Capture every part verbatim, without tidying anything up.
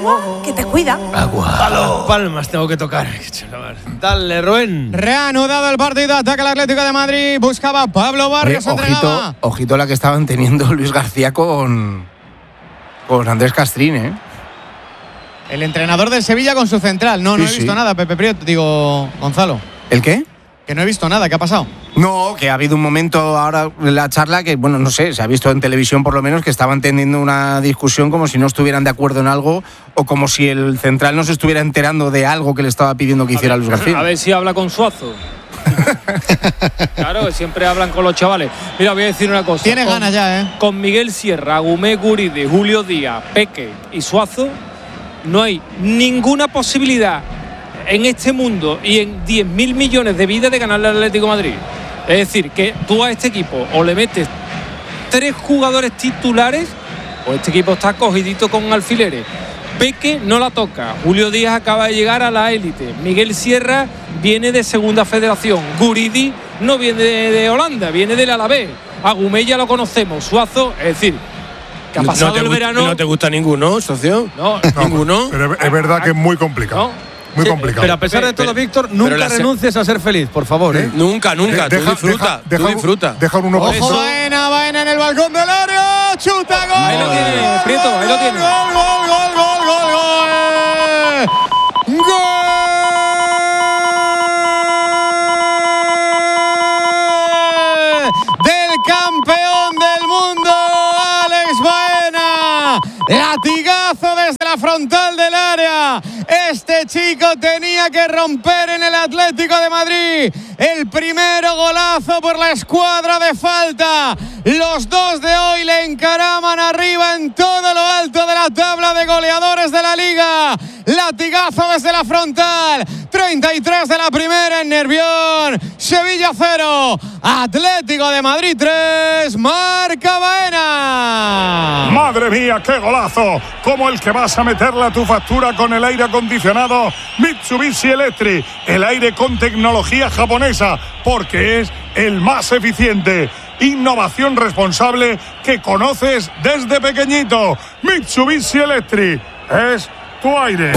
agua que te cuida. Agua. Las palmas tengo que tocar. Dale, Rubén. Reanudado el partido, ataca el Atlético de Madrid, buscaba Pablo Barrios. Oye, ojito, ojito la que estaban teniendo Luis García con, con Andrés Castrín, ¿eh? El entrenador del Sevilla con su central. No, sí, no he visto sí. nada, Pepe Prieto, digo, Gonzalo. ¿El qué? Que no he visto nada, ¿qué ha pasado? No, que ha habido un momento ahora en la charla que, bueno, no sé, se ha visto en televisión por lo menos que estaban teniendo una discusión como si no estuvieran de acuerdo en algo o como si el central no se estuviera enterando de algo que le estaba pidiendo que hiciera ver, Luis García. A ver si habla con Suazo. Claro, siempre hablan con los chavales. Mira, voy a decir una cosa. Tienes con, ganas ya, ¿eh? Con Miguel Sierra, Agumé, Guridi, Julio Díaz, Peque y Suazo no hay ninguna posibilidad en este mundo y en diez mil millones de vidas de ganarle al Atlético de Madrid. Es decir, que tú a este equipo o le metes tres jugadores titulares o este equipo está cogidito con alfileres. Peque no la toca, Julio Díaz acaba de llegar a la élite, Miguel Sierra viene de segunda federación, Guridi no viene de, de Holanda, viene del Alavés, Agumé ya lo conocemos, Suazo, es decir, que ha pasado no te el gusta, verano. ¿No te gusta ninguno, socio? No, no ninguno. Pero es verdad que es muy complicado. No. Muy Sí, complicado. Pero a pesar de todo, Pero- Víctor, nunca la se- renuncies a ser feliz, por favor, ¿eh? Nunca, nunca. De- tú disfruta, deja, tú deja, disfruta. Deja un uno por Ojo, eso. Baena, Baena en el balcón del área, chuta, gol. Ahí lo tiene, Prieto, ahí lo tiene. Gol, gol, gol, gol, gol, gol. Gol del campeón del mundo, Alex Baena. Latigazo desde la frontal del área. Este chico tenía que romper en el Atlético de Madrid. El primero golazo por la escuadra de falta. Los dos de hoy le encaraman arriba en todo lo alto de la tabla de goleadores de la Liga. Latigazo desde la frontal. treinta y tres de la primera en Nervión. Sevilla cero. Atlético de Madrid tres. Marca Baena. ¡Madre mía, qué golazo! Como el que vas a meterle a tu factura con el aire acondicionado Mitsubishi Electric. El aire con tecnología japonesa, porque es el más eficiente. Innovación responsable que conoces desde pequeñito. Mitsubishi Electric es tu aire.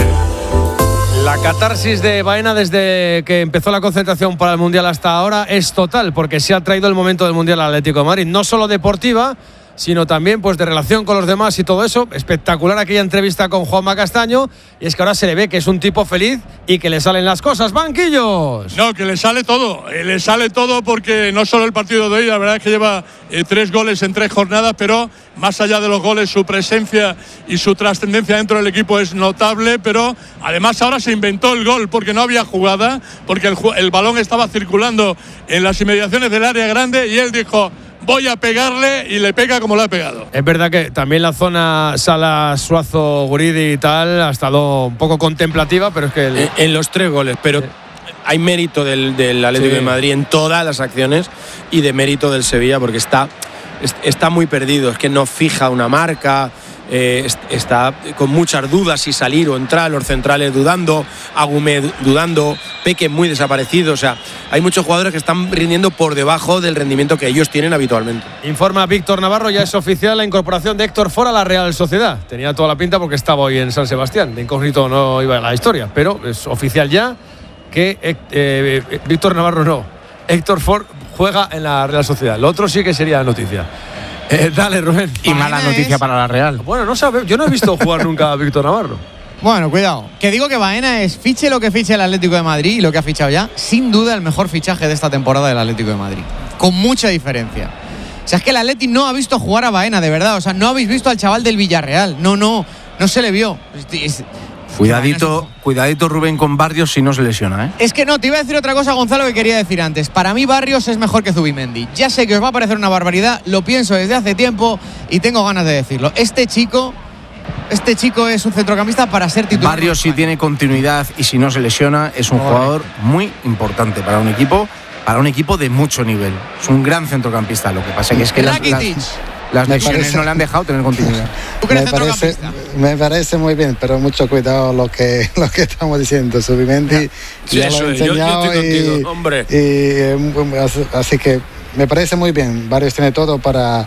La catarsis de Baena desde que empezó la concentración para el Mundial hasta ahora es total, porque se ha traído el momento del Mundial al Atlético de Madrid, no solo deportiva, sino también pues de relación con los demás y todo eso. Espectacular aquella entrevista con Juanma Castaño, y es que ahora se le ve que es un tipo feliz y que le salen las cosas. ¡Banquillos! No, que le sale todo, eh, le sale todo porque no solo el partido de hoy, la verdad es que lleva eh, tres goles en tres jornadas, pero más allá de los goles, su presencia y su trascendencia dentro del equipo es notable, pero además ahora se inventó el gol porque no había jugada, porque el, el balón estaba circulando en las inmediaciones del área grande y él dijo: voy a pegarle, y le pega como le ha pegado. Es verdad que también la zona Salas, Suazo, Guridi y tal ha estado un poco contemplativa, pero es que… El... En, en los tres goles, pero sí. Hay mérito del, del Atlético sí. de Madrid en todas las acciones y de mérito del Sevilla porque está, está muy perdido, es que no fija una marca… Eh, está con muchas dudas si salir o entrar, los centrales dudando, Agumé dudando, Peque muy desaparecido, o sea, hay muchos jugadores que están rindiendo por debajo del rendimiento que ellos tienen habitualmente. Informa Víctor Navarro, ya es oficial la incorporación de Héctor Ford a la Real Sociedad. Tenía toda la pinta porque estaba hoy en San Sebastián, de incógnito no iba a la historia, pero es oficial ya que eh, eh, Víctor Navarro no, Héctor Ford juega en la Real Sociedad. Lo otro sí que sería noticia. Eh, dale, Rubén. Y mala noticia es... para la Real. Bueno, no sabe, yo no he visto jugar nunca a Víctor Navarro. Bueno, cuidado. Que digo que Baena es, fiche lo que fiche el Atlético de Madrid y lo que ha fichado ya, sin duda el mejor fichaje de esta temporada del Atlético de Madrid. Con mucha diferencia. O sea, es que el Atleti no ha visto jugar a Baena, de verdad. O sea, no habéis visto al chaval del Villarreal. No, no, no se le vio. Es, Cuidadito, cuidadito Rubén con Barrios si no se lesiona, ¿eh? Es que no, te iba a decir otra cosa, Gonzalo, que quería decir antes. Para mí Barrios es mejor que Zubimendi. Ya sé que os va a parecer una barbaridad, lo pienso desde hace tiempo y tengo ganas de decirlo. Este chico, este chico es un centrocampista para ser titular. Barrios si tiene continuidad y si no se lesiona es un Correcto. jugador muy importante para un equipo, para un equipo de mucho nivel. Es un gran centrocampista, lo que pasa que es que las, las, las lesiones parece, no le han dejado tener continuidad. ¿Tú crees me, parece, me parece muy bien, pero mucho cuidado lo que lo que estamos diciendo. Zubimendi sí, ya lo he enseñado yo, yo estoy y, contigo, hombre. y, y así que me parece muy bien. Barrios tiene todo para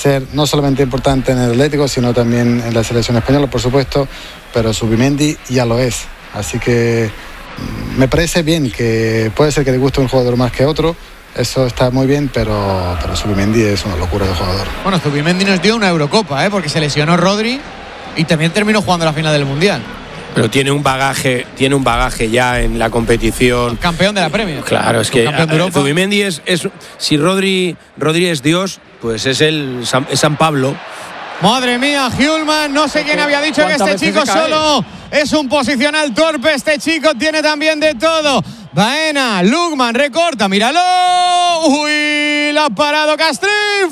ser no solamente importante en el Atlético, sino también en la selección española, por supuesto, pero Zubimendi ya lo es. Así que me parece bien que puede ser que le guste un jugador más que otro, eso está muy bien, pero, pero Zubimendi es una locura de jugador. Bueno, Zubimendi nos dio una Eurocopa, ¿eh? Porque se lesionó Rodri y también terminó jugando la final del Mundial. Pero tiene un bagaje, tiene un bagaje ya en la competición. Campeón de la Premier. Claro, es que Zubimendi es, es si Rodri, Rodri es Dios, pues es el San, es San Pablo. Madre mía, Hjulmand, no sé quién había dicho que este chico solo es un posicional torpe. Este chico tiene también de todo. Baena, Lukman, recorta, míralo. Uy, la ha parado Castrín,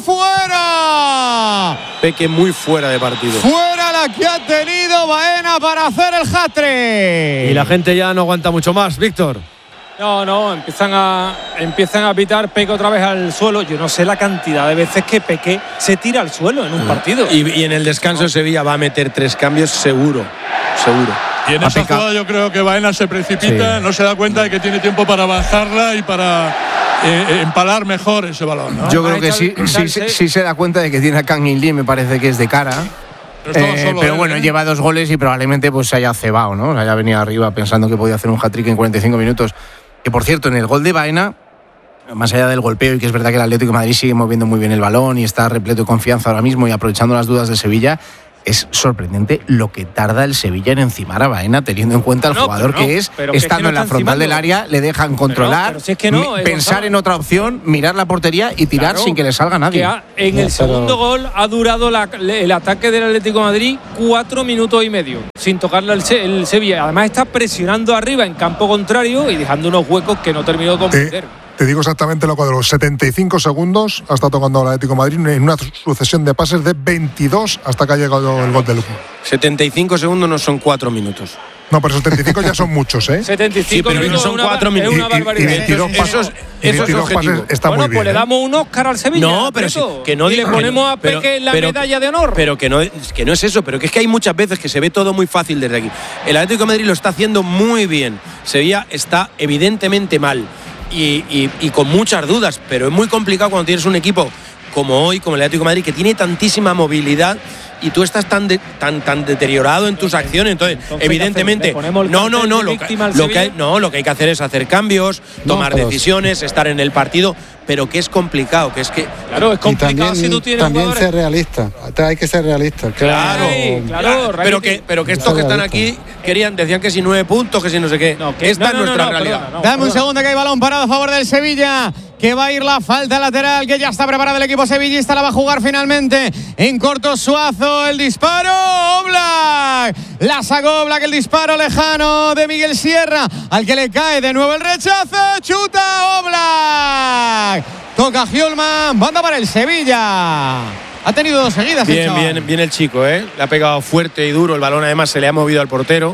fuera. Peque muy fuera de partido. Fuera la que ha tenido Baena para hacer el hat-trick. Y la gente ya no aguanta mucho más, Víctor. No, no, empiezan a empiezan a pitar, Peque otra vez al suelo. Yo no sé la cantidad de veces que Peque se tira al suelo en un partido. Y, y en el descanso de Sevilla va a meter tres cambios seguro, seguro. Y en esa jugada yo creo que Baena se precipita, sí. No se da cuenta de que tiene tiempo para bajarla y para eh, empalar mejor ese balón, ¿no? Yo creo que sí, sí, sí, sí se da cuenta de que tiene a Kang In Lee, me parece que es de cara. Pero, eh, pero bueno, él, ¿eh? Lleva dos goles y probablemente pues se haya cebado, ¿no? Se haya venido arriba pensando que podía hacer un hat-trick en cuarenta y cinco minutos. Que por cierto, en el gol de Baena, más allá del golpeo, y que es verdad que el Atlético de Madrid sigue moviendo muy bien el balón y está repleto de confianza ahora mismo y aprovechando las dudas de Sevilla, es sorprendente lo que tarda el Sevilla en encimar a Baena, teniendo en cuenta el no, jugador no, que es, estando que es que no en la frontal encimando. Del área, le dejan controlar, pero no, pero si es que no, pensar en otra opción, mirar la portería y tirar claro, sin que le salga nadie. Ha, en no, el segundo pero... gol ha durado la, el ataque del Atlético de Madrid cuatro minutos y medio, sin tocarle el, el Sevilla. Además está presionando arriba en campo contrario y dejando unos huecos que no terminó de comprender. Eh. Te digo exactamente lo que de los setenta y cinco segundos ha estado tocando el Atlético de Madrid en una sucesión de pases de veintidós hasta que ha llegado el gol de Lukman. setenta y cinco segundos no son cuatro minutos. No, pero setenta y cinco ya son muchos, ¿eh? setenta y cinco sí, pero minutos no son cuatro minutos. Es una barbaridad. Y, y veintidós pasos, eso es pases está bueno, muy bien. Pues le damos un Oscar al Sevilla. No, pero sí, que no y le ponemos a Peque pero, la pero, medalla de honor. Pero que no, que no es eso, pero que es que hay muchas veces que se ve todo muy fácil desde aquí. El Atlético de Madrid lo está haciendo muy bien. Sevilla está evidentemente mal. Y, y, y con muchas dudas, pero es muy complicado cuando tienes un equipo como hoy, como el Atlético de Madrid, que tiene tantísima movilidad y tú estás tan de, tan tan deteriorado en tus acciones. Entonces, Entonces evidentemente, no, no, no, lo, lo que hay, no, lo que hay que hacer es hacer cambios, tomar no, decisiones, estar en el partido, pero que es complicado, que es que claro, es complicado también, si tú tienes también jugadores. Ser realista, hay que ser realista. Claro, sí, claro, pero que pero que estos que están aquí querían decían que si nueve puntos, que si no sé qué. No, que, Esta no, no, es nuestra no, realidad. Perdona, no, Dame un segundo que hay balón parado a favor del Sevilla. Que va a ir la falta lateral, que ya está preparado el equipo sevillista, la va a jugar finalmente en corto Suazo, el disparo, Oblak, la sacó Oblak, el disparo lejano de Miguel Sierra, al que le cae de nuevo el rechazo, chuta Oblak, toca Hjulmand, banda para el Sevilla. Ha tenido dos seguidas. Bien, bien, bien el chico, ¿eh? Le ha pegado fuerte y duro, el balón además se le ha movido al portero.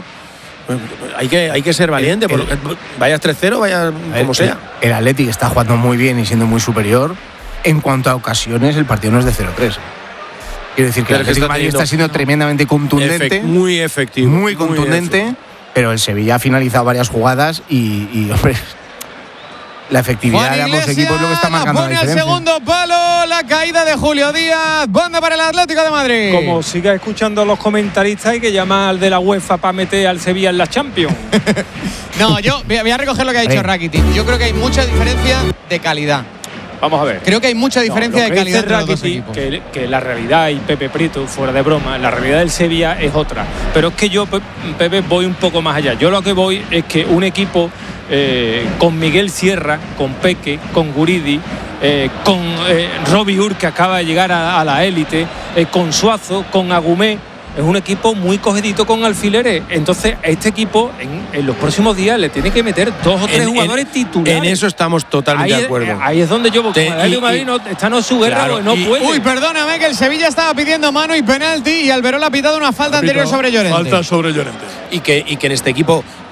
Hay que, hay que ser valiente, el, el, vayas tres cero, vaya como el, sea. El Athletic está jugando muy bien y siendo muy superior. En cuanto a ocasiones, el partido no es de cero tres. Quiero decir que pero el Atlético de Madrid está siendo no, tremendamente contundente. Efect, muy efectivo. Muy contundente, muy pero el Sevilla ha finalizado varias jugadas y, y hombre, la efectividad de ambos equipos es lo que está marcando la diferencia. Pone al segundo palo la caída de Julio Díaz. Banda para el Atlético de Madrid. Como siga escuchando a los comentaristas, hay que llamar al de la UEFA para meter al Sevilla en la Champions. No, yo voy a recoger lo que ha dicho Rakitic. Yo creo que hay mucha diferencia de calidad. Vamos a ver. Creo que hay mucha diferencia no, de calidad entre los dos equipos. Que, que la realidad, y Pepe Prieto, fuera de broma, la realidad del Sevilla es otra. Pero es que yo, Pepe, voy un poco más allá. Yo lo que voy es que un equipo eh, con Miguel Sierra, con Peque, con Guridi, eh, con eh, Robbie Ur, que acaba de llegar a, a la élite, eh, con Suazo, con Agumé, es un equipo muy cogedito con alfileres. Entonces, a este equipo en, en los próximos días le tiene que meter dos o tres en, jugadores en, titulares. En eso estamos totalmente ahí, de acuerdo. Ahí es donde yo voy. Te, el Madrid no, está no su guerra, claro, no y, puede. Uy, perdóname, que el Sevilla estaba pidiendo mano y penalti y Alberola ha pitado una falta anterior sobre Llorente. Falta sobre Llorente. Y que, y que en este equipo,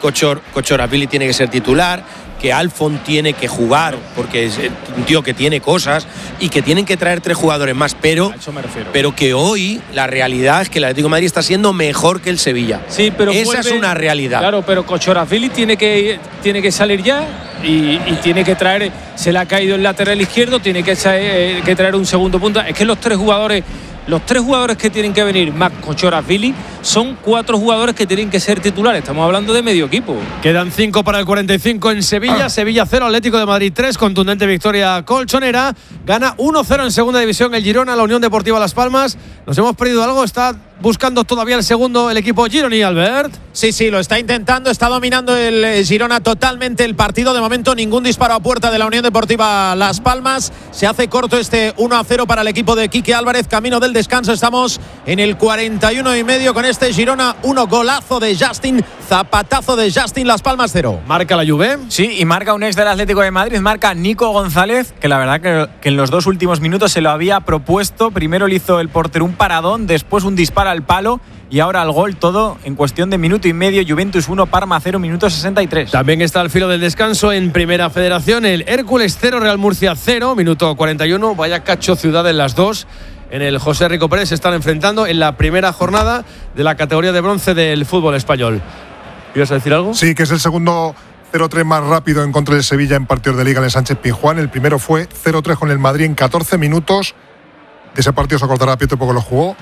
Kochor, Kochoravili tiene que ser titular, que Alfon tiene que jugar, porque es un tío que tiene cosas y que tienen que traer tres jugadores más, pero, pero que hoy la realidad es que el Atlético de Madrid está siendo mejor que el Sevilla. Sí, pero esa vuelve, es una realidad. Claro, pero Kochoravili tiene que, tiene que salir ya y, y tiene que traer, se le ha caído el lateral izquierdo, tiene que, eh, que traer un segundo punta. Es que los tres jugadores... Los tres jugadores que tienen que venir más Kochoravili son cuatro jugadores que tienen que ser titulares. Estamos hablando de medio equipo. Quedan cinco para el cuarenta y cinco en Sevilla. Ah. Sevilla cero, Atlético de Madrid tres. Contundente victoria colchonera. Gana uno cero en segunda división el Girona, la Unión Deportiva Las Palmas. ¿Nos hemos perdido algo? Está buscando todavía el segundo el equipo Gironi, Albert. Sí, sí, lo está intentando. Está dominando el Girona totalmente el partido. De momento ningún disparo a puerta de la Unión Deportiva Las Palmas. Se hace corto este uno a cero para el equipo de Quique Álvarez. Camino del descanso. Estamos en el cuarenta y uno y medio con este Girona uno. Golazo de Justin. Zapatazo de Justin. Las Palmas cero. Marca la Juve. Sí, y marca un ex del Atlético de Madrid. Marca Nico González, que la verdad que, que en los dos últimos minutos se lo había propuesto. Primero le hizo el portero un paradón, después un disparo al palo y ahora el gol, todo en cuestión de minuto y medio. Juventus uno, Parma cero, minuto sesenta y tres. También está al filo del descanso en Primera Federación el Hércules cero, Real Murcia cero, minuto cuarenta y uno. Vaya cacho ciudad en las dos. En el José Rico Pérez se están enfrentando en la primera jornada de la categoría de bronce del fútbol español. ¿Ibas a decir algo? Sí, que es el segundo cero tres más rápido en contra del Sevilla en partidos de Liga en el Sánchez Pizjuán. El primero fue cero tres con el Madrid en catorce minutos. De ese partido se acordará Pietro porque lo jugó.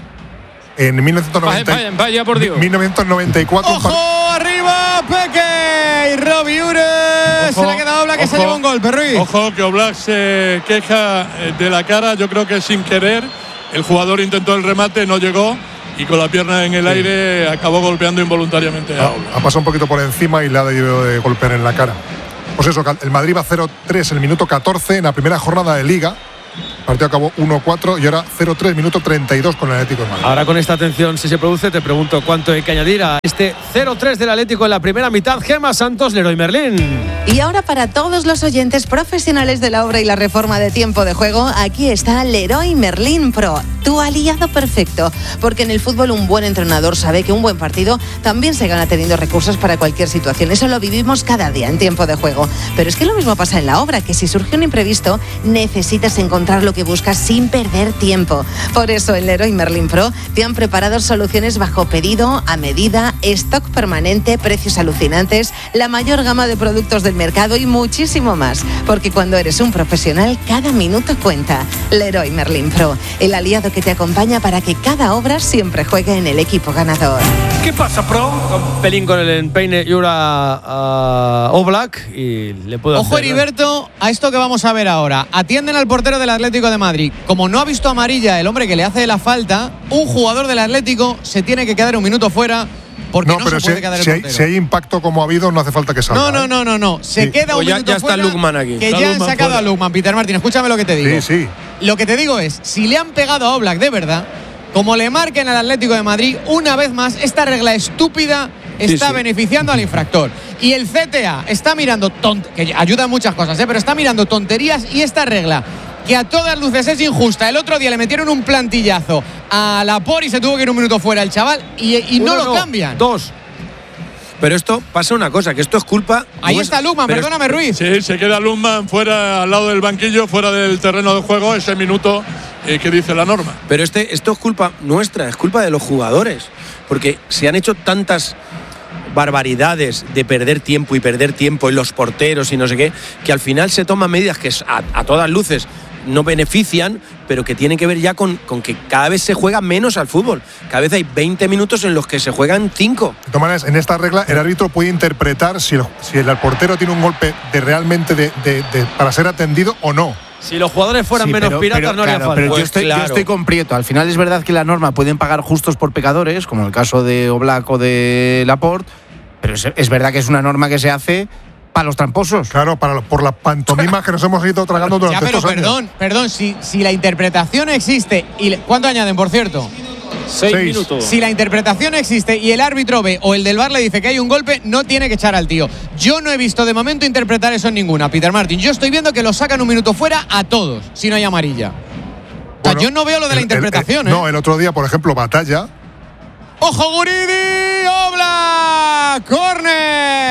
En mil novecientos noventa, vaya, vaya, por Dios. mil novecientos noventa y cuatro. ¡Ojo! Arriba, Peque. Y Robbie Ure. Se le ha quedado Oblak, que se lleva un golpe, Ruiz. Ojo, que Oblak se queja de la cara. Yo creo que sin querer. El jugador intentó el remate, no llegó. Y con la pierna en el sí. aire acabó golpeando involuntariamente a Oblak. Ha pasado un poquito por encima y le ha debido de golpear en la cara. Pues eso, el Madrid va cero tres en el minuto catorce en la primera jornada de Liga. El partido acabó uno cuatro y ahora cero tres, minuto treinta y dos con el Atlético de Madrid. Ahora con esta atención, si se produce, te pregunto cuánto hay que añadir a este cero tres del Atlético en la primera mitad. Gemma Santos, Leroy Merlín. Y ahora para todos los oyentes profesionales de la obra y la reforma de tiempo de juego, aquí está Leroy Merlín Pro, tu aliado perfecto. Porque en el fútbol un buen entrenador sabe que un buen partido también se gana teniendo recursos para cualquier situación. Eso lo vivimos cada día en tiempo de juego. Pero es que lo mismo pasa en la obra, que si surge un imprevisto, necesitas encontrar lo que buscas sin perder tiempo. Por eso en Leroy Merlin Pro te han preparado soluciones bajo pedido, a medida, stock permanente, precios alucinantes, la mayor gama de productos del mercado y muchísimo más. Porque cuando eres un profesional, cada minuto cuenta. Leroy Merlin Pro, el aliado que te acompaña para que cada obra siempre juegue en el equipo ganador. ¿Qué pasa, Pro? Un pelín con el empeine y ahora uh, Oblak y le puedo Ojo, hacer, Heriberto, a esto que vamos a ver ahora. Atienden al portero del Atlético de Madrid. Como no ha visto amarilla el hombre que le hace la falta, un jugador del Atlético se tiene que quedar un minuto fuera porque no, no pero se puede si, quedar el si hay, portero. si hay impacto como ha habido, no hace falta que salga. No, no, no, no, no. Se sí. queda un ya, minuto ya está fuera. Lukman aquí. Que está ya Lukman han sacado fuera. a Lukman. Peter Martín, escúchame lo que te digo. Sí, sí. Lo que te digo es, si le han pegado a Oblak de verdad, como le marquen al Atlético de Madrid, una vez más, esta regla estúpida está sí, sí. beneficiando al infractor. Y el C T A está mirando, tont que ayuda en muchas cosas, ¿eh? pero está mirando tonterías y esta regla, que a todas luces es injusta. El otro día le metieron un plantillazo a Laporte y se tuvo que ir un minuto fuera el chaval y, y no Uno, lo cambian. Dos. Pero esto pasa una cosa, que esto es culpa. Ahí no está es, Lukman, perdóname, Ruiz. Sí, se queda Lukman fuera, al lado del banquillo, fuera del terreno de juego, ese minuto eh, que dice la norma. Pero este, esto es culpa nuestra, es culpa de los jugadores. Porque se han hecho tantas barbaridades de perder tiempo y perder tiempo en los porteros y no sé qué, que al final se toman medidas que a, a todas luces no benefician, pero que tienen que ver ya con, con que cada vez se juega menos al fútbol. Cada vez hay veinte minutos en los que se juegan cinco. De todas maneras, en esta regla el árbitro puede interpretar si el, si el portero tiene un golpe de realmente de, de, de, para ser atendido o no. Si los jugadores fueran sí, menos pero, piratas pero, no haría claro, falta. Pero pues yo, estoy, claro. yo estoy con Prieto. Al final es verdad que la norma pueden pagar justos por pecadores, como el caso de Oblak o de Laporte, pero es, es verdad que es una norma que se hace para los tramposos. Claro, para, por las pantomimas que nos hemos ido tragando durante ya, pero estos perdón, años. perdón, si, si la interpretación existe y le, ¿cuánto añaden, por cierto? Seis, Seis minutos. Si la interpretación existe y el árbitro ve o el del V A R le dice que hay un golpe, no tiene que echar al tío. Yo no he visto de momento interpretar eso en ninguna, Peter Martin. Yo estoy viendo que lo sacan un minuto fuera a todos, si no hay amarilla. Bueno, o sea, yo no veo lo de el, la interpretación, el, el, ¿eh? No, el otro día, por ejemplo, Batalla. ¡Ojo, Guridi! ¡Oblak! ¡Córner!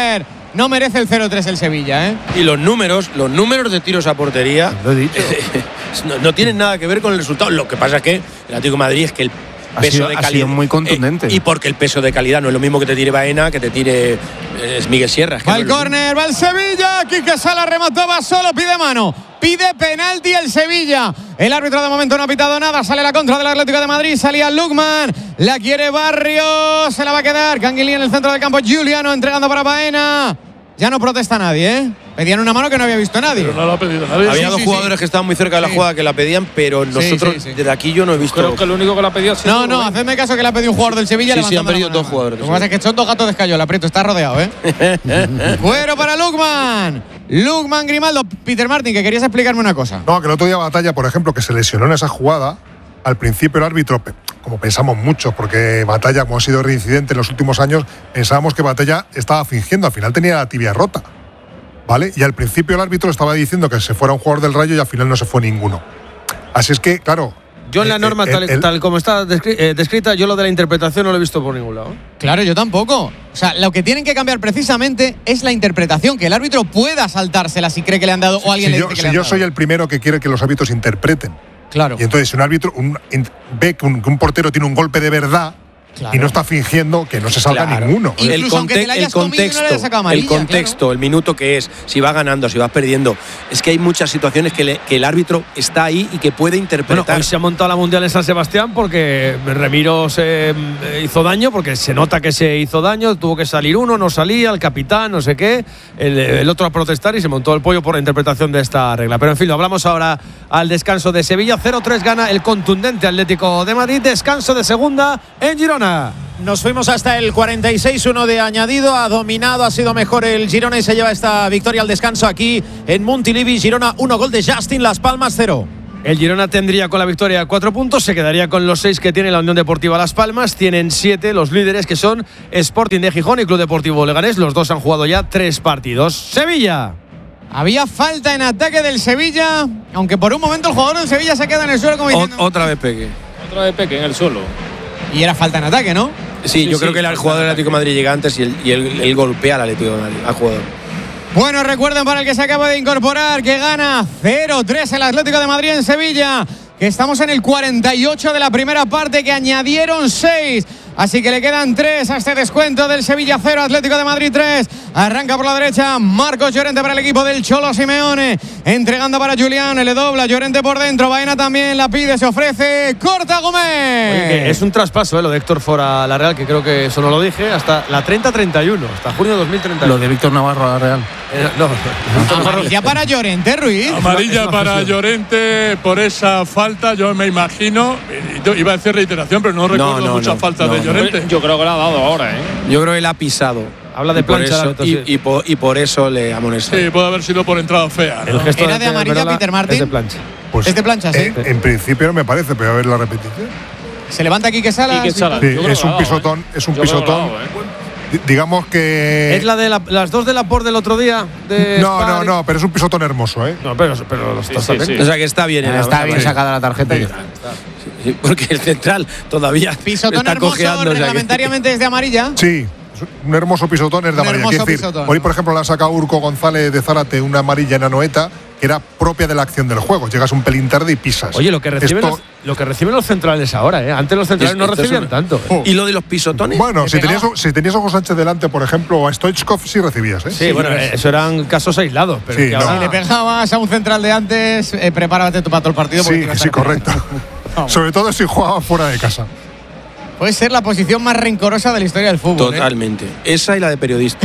no merece el cero tres el Sevilla, ¿eh? Y los números, los números de tiros a portería Lo he dicho. no, no tienen nada que ver con el resultado. Lo que pasa es que el Atlético de Madrid es que el Ha peso sido- de ha calidad sido muy contundente. eh, y porque el peso de calidad no es lo mismo que te tire Baena, que te tire eh, es Miguel Sierra. Es que Va no el es lo córner, va el Sevilla. Quique Sala remató, va solo, pide mano. Pide penalti el Sevilla. El árbitro de momento no ha pitado nada. Sale la contra del Atlético de Madrid. Salía Lukman. La quiere Barrios. Se la va a quedar. Canguilí en el centro del campo. Juliano entregando para Baena. Ya no protesta nadie, ¿eh? Pedían una mano que no había visto nadie. Pero no lo ha pedido nadie. Había Sí, dos sí, jugadores sí. que estaban muy cerca de la Sí. jugada que la pedían, pero nosotros sí, sí. desde aquí yo no he visto. Creo que el único que la ha pedido ha sido No, no, Rubén. hacedme caso que le ha pedido un jugador del Sevilla. Sí, sí, han levantando la pedido mano. dos jugadores. Lo que pasa es que son dos gatos de escayola, Prieto, está rodeado, ¿eh? Fuero para Lukman. Lukman, Grimaldo. Peter Martin, que querías explicarme una cosa. No, que el otro día Batalla, por ejemplo, que se lesionó en esa jugada, al principio el árbitro, pe- como pensamos muchos, porque Batalla, como ha sido reincidente en los últimos años, pensábamos que Batalla estaba fingiendo, al final tenía la tibia rota, ¿vale? Y al principio el árbitro estaba diciendo que se fuera un jugador del Rayo y al final no se fue ninguno. Así es que, claro… Yo en la eh, norma, eh, tal, el- tal como está descri- eh, descrita, yo lo de la interpretación no lo he visto por ningún lado. Claro, yo tampoco. O sea, lo que tienen que cambiar precisamente es la interpretación, que el árbitro pueda saltársela si cree que le han dado o alguien si le yo, dice que si le han yo dado. soy el primero que quiere que los árbitros interpreten. Claro. Y entonces, si un árbitro un- in- ve que un, que un portero tiene un golpe de verdad Claro. y no está fingiendo, que no se salga Claro. ninguno. Y- El, Incluso aunque te la hayas el comido y no le contexto, hayas sacado amarilla, el contexto, el minuto que es, si vas ganando, si vas perdiendo, es que hay muchas situaciones que, le- que el árbitro está ahí y que puede Bueno, interpretar. hoy se ha montado la Mundial en San Sebastián porque Remiro se eh, hizo daño, porque se nota que se hizo daño, tuvo que salir uno, no salía, el capitán, no sé qué, el, el otro a protestar y se montó el pollo por la interpretación de esta regla. Pero en fin, lo hablamos ahora al descanso de Sevilla. cero tres gana el contundente Atlético de Madrid, descanso de segunda en Girona. Nos fuimos hasta el cuarenta y seis, uno de añadido, ha dominado, ha sido mejor el Girona y se lleva esta victoria al descanso aquí en Montilivi. Girona, uno, gol de Justin, Las Palmas, cero. El Girona tendría con la victoria cuatro puntos, se quedaría con los seis que tiene la Unión Deportiva Las Palmas. Tienen siete los líderes, que son Sporting de Gijón y Club Deportivo Leganés. Los dos han jugado ya tres partidos. Sevilla. Había falta en ataque del Sevilla, aunque por un momento el jugador del Sevilla se queda en el suelo como O- diciendo… otra vez Peque. Otra vez Peque en el suelo. Y era falta en ataque, ¿no? Sí, Sí, yo sí, creo que el jugador del Atlético de Madrid llega antes y él, y él- él golpea al Atlético de Madrid, al jugador. Bueno, recuerden para el que se acaba de incorporar que gana cero tres el Atlético de Madrid en Sevilla, que estamos en el cuarenta y ocho de la primera parte, que añadieron seis. Así que le quedan tres a este descuento del Sevilla cero, Atlético de Madrid tres. Arranca por la derecha Marcos Llorente para el equipo del Cholo Simeone. Entregando para Julián, le dobla Llorente por dentro. Baena también la pide, se ofrece. Corta Gómez. Oye, que es un traspaso, ¿eh? Lo de Héctor Ford a la Real, que creo que eso no lo dije, hasta la treinta treinta y uno, hasta junio de dos mil treinta y uno. Lo de Víctor Navarro a la Real. Eh, no, Amarilla para Llorente, Ruiz. Amarilla para Llorente por esa falta, yo me imagino. eh, Iba a decir reiteración, pero no recuerdo no, muchas no, faltas no, de no. Llorente. Yo creo que la ha dado ahora, ¿eh? Yo creo que él ha pisado. Habla de Y por plancha, eso- Alberto, y, sí. y por, y por eso le amonesta. Sí, puede haber sido por entrada fea. ¿no? el gesto ¿Era de amarilla, Perola Peter Martin? es de plancha. Pues, Es de plancha, sí. eh, en principio no me parece, pero a ver la repetición. Se levanta Quique Salas. Quique Salas. Sí, Yo creo que es la ha un dado, pisotón, ¿eh? es un Yo creo que la ha pisotón. dado, ¿eh? Di- Digamos que… ¿Es la de la- las dos de la por del otro día? De No, no, Sparring? no, pero es un pisotón hermoso, ¿eh? No, pero, pero los Sí, estás sí, también. sí. O sea que está bien. en la- Está bien sí. sacada la tarjeta. Sí, sí, porque el central todavía Pisotón está hermoso, cojeando. o sea que- reglamentariamente es de amarilla. Sí, es un hermoso pisotón es de Un amarilla. hermoso Quiero decir, pisotón, hoy, ¿no? por ejemplo, le ha sacado Urco González de Zárate una amarilla en Anoeta, que era propia de la acción del juego. Llegas un pelín tarde y pisas. Oye, lo que reciben, Esto- los, lo que reciben los centrales ahora, ¿eh? Antes los centrales Es- no esto es recibían un- tanto. Oh. ¿Y lo de los pisotones? Bueno, Le si pegaba. tenías, si tenías a Hugo Sánchez delante, por ejemplo, o a Stoichkov, sí recibías, ¿eh? Sí, bueno, eh, eso eran casos aislados. Pero Sí, es que no. ahora- Si le pegabas a un central de antes, eh, prepárate tú para todo el partido. porque Sí, te va a sí, estar- correcto. Sobre todo si jugaba fuera de casa. Puede ser la posición más rencorosa de la historia del fútbol. ¿eh? Totalmente. Esa y la de periodista.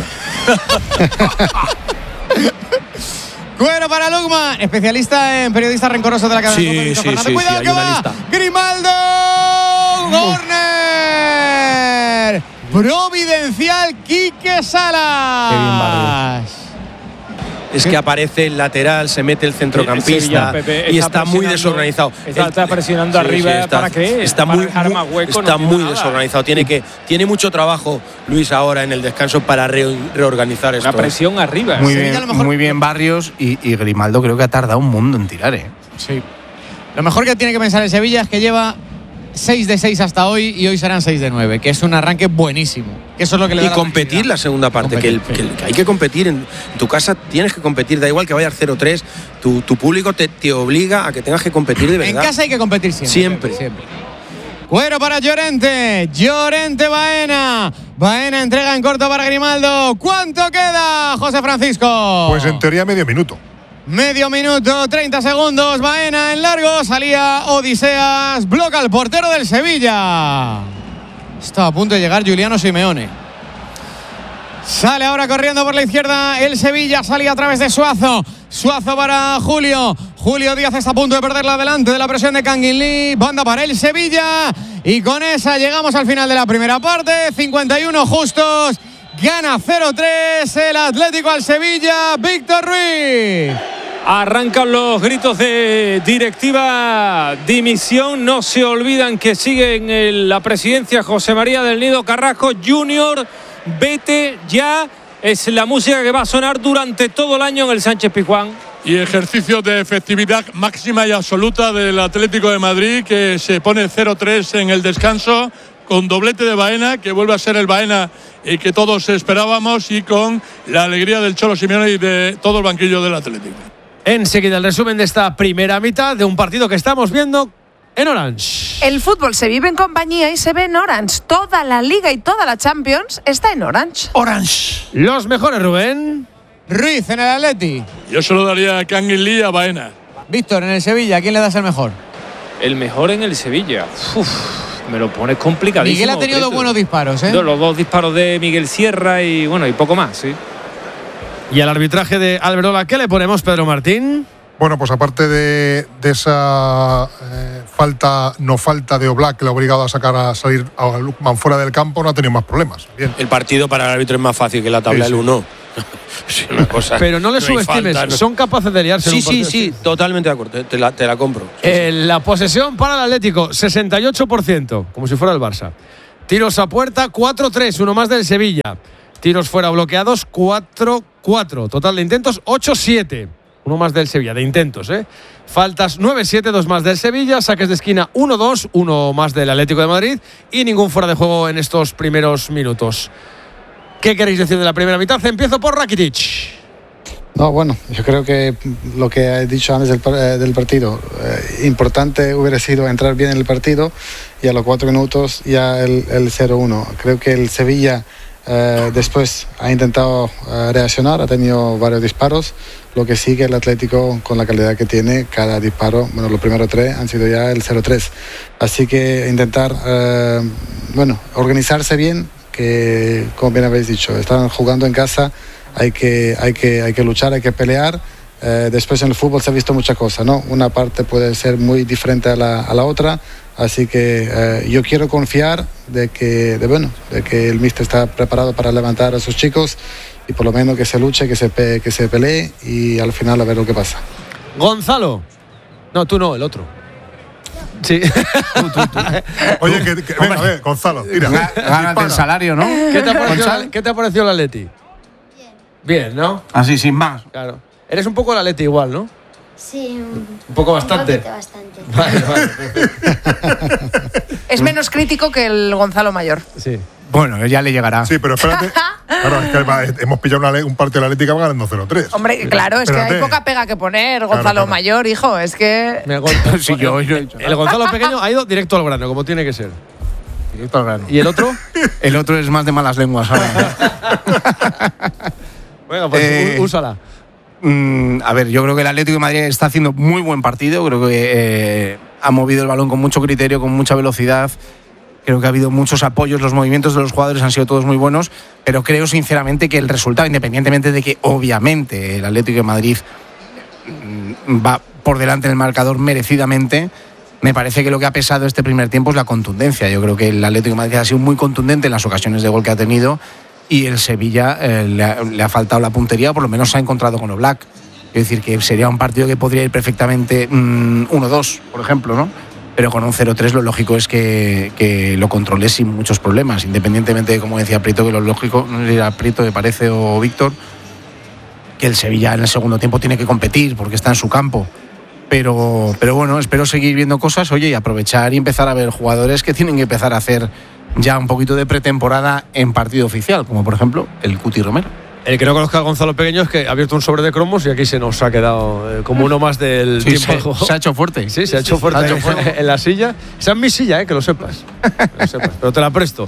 Cuero para Lukman, especialista en periodistas rencorosos de la cadena. Sí, Cope, Víctor sí, Fernández. sí, Cuidado sí, que hay una va. lista. Grimaldo. Corner. Providencial Quique Salas. Es que aparece el lateral, se mete el centrocampista Sevilla, Pepe, y está está muy presionando- desorganizado. está- El- está presionando arriba, ¿para qué? Está Para muy, dejar más hueco, está no tiene muy nada. desorganizado. Tiene, que, tiene mucho trabajo Luis ahora en el descanso para re- reorganizar esto. Una presión arriba. Muy Sevilla bien, a lo mejor- muy bien Barrios y, y Grimaldo creo que ha tardado un mundo en tirar, ¿eh? Sí. Lo mejor que tiene que pensar el Sevilla es que lleva seis de seis hasta hoy y hoy serán seis de nueve, que es un arranque buenísimo. Que eso es lo que le da y la competir la segunda parte, que, el, que, el, que hay que competir. En tu casa tienes que competir, da igual que vayas cero tres, tu, tu público te, te obliga a que tengas que competir de verdad. En casa hay que competir siempre. Siempre. siempre. Cuero para Llorente, Llorente Baena. Baena entrega en corto para Grimaldo. ¿Cuánto queda, José Francisco? Pues en teoría medio minuto. Medio minuto, treinta segundos. Baena en largo, salía Odiseas, bloca al portero del Sevilla. Está a punto de llegar Giuliano Simeone. Sale ahora corriendo por la izquierda el Sevilla, salía a través de Suazo. Suazo para Julio. Julio Díaz está a punto de perderla delante de la presión de Kangin Lee. Banda para el Sevilla. Y con esa llegamos al final de la primera parte. cincuenta y uno justos. Gana cero tres el Atlético al Sevilla. Víctor Ruiz. Arrancan los gritos de directiva, dimisión. No se olvidan que sigue en la presidencia José María del Nido Carrasco Junior. Vete ya. Es la música que va a sonar durante todo el año en el Sánchez Pizjuán. Y ejercicio de efectividad máxima y absoluta del Atlético de Madrid, que se pone cero tres en el descanso, con doblete de Baena, que vuelve a ser el Baena y que todos esperábamos, y con la alegría del Cholo Simeone y de todo el banquillo del Atlético. Enseguida el resumen de esta primera mitad de un partido que estamos viendo en Orange. El fútbol se vive en compañía y se ve en Orange. Toda la Liga y toda la Champions está en Orange. Orange. Los mejores, Rubén. Ruiz en el Atleti. Yo se lo daría a Kangin Lee y a Baena. Víctor en el Sevilla, ¿a quién le das el mejor? El mejor en el Sevilla. Uf, me lo pones complicadísimo. Miguel ha tenido dos buenos disparos, ¿eh? Los dos disparos de Miguel Sierra y bueno, y poco más, sí. Y al arbitraje de Alberola, ¿qué le ponemos, Pedro Martín? Bueno, pues aparte de, de esa eh, falta, no falta de Oblak, que le ha obligado a sacar a salir a Lukman fuera del campo, no ha tenido más problemas. Bien. El partido para el árbitro es más fácil que la tabla sí, del sí. uno. Es una cosa, Pero no le no subestimes, falta, no. son capaces de liarse. Sí, en un sí, partido sí, así. totalmente de acuerdo, te la, te la compro. Sí, eh, la posesión para el Atlético, sesenta y ocho por ciento, como si fuera el Barça. Tiros a puerta, cuatro tres, uno más del Sevilla. Tiros fuera bloqueados, cuatro cuatro. Total de intentos, ocho siete. Uno más del Sevilla, de intentos, ¿eh? Faltas nueve siete, dos más del Sevilla. Saques de esquina uno dos, uno más del Atlético de Madrid. Y ningún fuera de juego en estos primeros minutos. ¿Qué queréis decir de la primera mitad? Empiezo por Rakitic. No, bueno, yo creo que lo que he dicho antes del, eh, del partido, eh, importante hubiera sido entrar bien en el partido y a los cuatro minutos ya el, el cero uno. Creo que el Sevilla eh, después ha intentado eh, reaccionar, ha tenido varios disparos, lo que sí que el Atlético, con la calidad que tiene, cada disparo, bueno, los primeros tres han sido ya el cero tres. Así que intentar, eh, bueno, organizarse bien, que como bien habéis dicho, están jugando en casa. Hay que, hay, que, hay que luchar, hay que pelear. Eh, después en el fútbol se ha visto muchas cosas, ¿no? Una parte puede ser muy diferente a la, a la otra. Así que eh, yo quiero confiar de que, de, bueno, de que el míster está preparado para levantar a sus chicos y por lo menos que se luche, que se, pe, que se pelee y al final a ver lo que pasa. Gonzalo. No, tú no, el otro. Sí. Tú, tú, tú. Oye, que, que, venga, a ver, Gonzalo, tira. Gánate el salario, ¿no? ¿Qué te ha parecido, ¿qué te ha parecido el Atleti? Bien, ¿no? Así, sin más. Claro. Eres un poco el Atleti igual, ¿no? Sí, un, un poco bastante. Un bastante. Vale, vale. Es menos crítico que el Gonzalo Mayor. Sí. Bueno, ya le llegará. Sí, pero espérate. Claro, es que va, hemos pillado una, un partido de la Atlética ganando cero tres. Hombre, claro, es espérate. que hay poca pega que poner, Gonzalo claro, claro. Mayor, hijo. Es que. Sí, yo, yo el, el Gonzalo pequeño ha ido directo al grano, como tiene que ser. Directo al grano. ¿Y el otro? El otro es más de malas lenguas ahora. Bueno, pues eh, úsala. Mm, a ver, yo creo que el Atlético de Madrid está haciendo muy buen partido. Creo que eh, ha movido el balón con mucho criterio, con mucha velocidad. Creo que ha habido muchos apoyos, los movimientos de los jugadores han sido todos muy buenos, pero creo sinceramente que el resultado, independientemente de que obviamente el Atlético de Madrid va por delante en el marcador merecidamente, me parece que lo que ha pesado este primer tiempo es la contundencia. Yo creo que el Atlético de Madrid ha sido muy contundente en las ocasiones de gol que ha tenido y el Sevilla eh, le, ha, le ha faltado la puntería, o por lo menos se ha encontrado con Oblak. Es decir, que sería un partido que podría ir perfectamente mmm, uno dos, por ejemplo, ¿no? Pero con un cero tres lo lógico es que, que lo controles sin muchos problemas, independientemente de, como decía Prieto, que lo lógico, no sé si era Prieto, me parece, o Víctor, que el Sevilla en el segundo tiempo tiene que competir porque está en su campo. Pero, pero bueno, espero seguir viendo cosas, oye, y aprovechar y empezar a ver jugadores que tienen que empezar a hacer ya un poquito de pretemporada en partido oficial, como por ejemplo el Cuti Romero. El que no conozca a Gonzalo Pequeño es que ha abierto un sobre de cromos y aquí se nos ha quedado eh, como uno más del sí, tiempo se, de juego. Se ha hecho fuerte. Sí, se ha hecho fuerte, ha hecho fuerte. En, en la silla. Esa es mi silla, eh, que lo sepas. Que lo sepas, pero te la presto.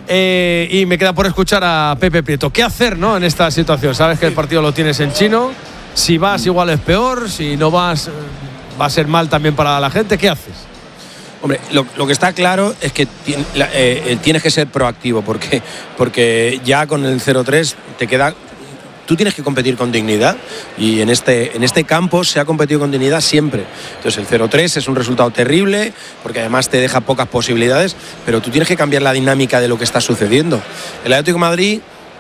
Eh, y me queda por escuchar a Pepe Prieto. ¿Qué hacer, no, en esta situación? Sabes que el partido lo tienes en chino. Si vas, igual es peor. Si no vas, va a ser mal también para la gente. ¿Qué haces? Hombre, lo, lo que está claro es que tien, la, eh, tienes que ser proactivo, porque, porque ya con el cero tres te queda. Tú tienes que competir con dignidad y en este, en este campo se ha competido con dignidad siempre. Entonces el cero tres es un resultado terrible porque además te deja pocas posibilidades, pero tú tienes que cambiar la dinámica de lo que está sucediendo. El Atlético de Madrid,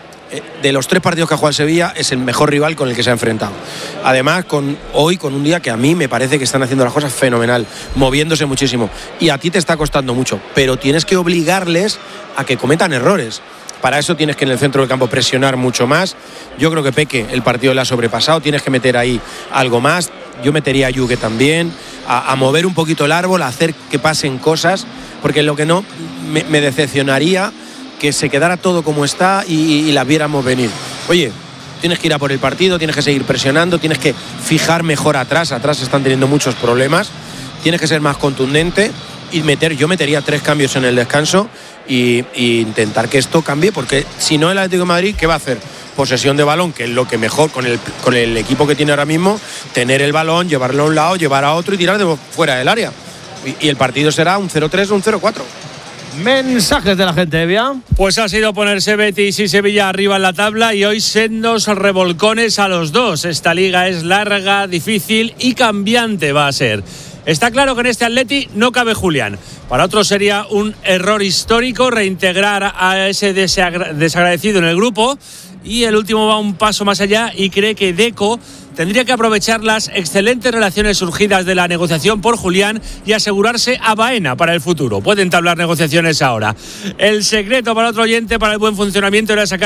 de los tres partidos que ha jugado el Sevilla, es el mejor rival con el que se ha enfrentado. Además, con, hoy con un día que a mí me parece que están haciendo las cosas fenomenal, moviéndose muchísimo. Y a ti te está costando mucho, pero tienes que obligarles a que cometan errores. Para eso tienes que en el centro del campo presionar mucho más. Yo creo que Peque el partido le ha sobrepasado. Tienes que meter ahí algo más. Yo metería a Yugue también, a, a mover un poquito el árbol, a hacer que pasen cosas, porque lo que no me, me decepcionaría que se quedara todo como está y, y las viéramos venir. Oye, tienes que ir a por el partido, tienes que seguir presionando, tienes que fijar mejor atrás. Atrás están teniendo muchos problemas. Tienes que ser más contundente y meter. Yo metería tres cambios en el descanso. Y, y intentar que esto cambie, porque si no el Atlético de Madrid, ¿qué va a hacer? Posesión de balón, que es lo que mejor con el, con el equipo que tiene ahora mismo, tener el balón, llevarlo a un lado, llevar a otro y tirar de fuera del área. Y, y el partido será un cero tres o un cero cuatro. Mensajes de la gente, Evia. Pues ha sido ponerse Betis y Sevilla arriba en la tabla y hoy sendos revolcones a los dos. Esta liga es larga, difícil y cambiante va a ser. Está claro que en este Atleti no cabe Julián. Para otros sería un error histórico reintegrar a ese desagradecido en el grupo. Y el último va un paso más allá y cree que Deco tendría que aprovechar las excelentes relaciones surgidas de la negociación por Julián y asegurarse a Baena para el futuro. Pueden entablar negociaciones ahora. El secreto para otro oyente para el buen funcionamiento era sacar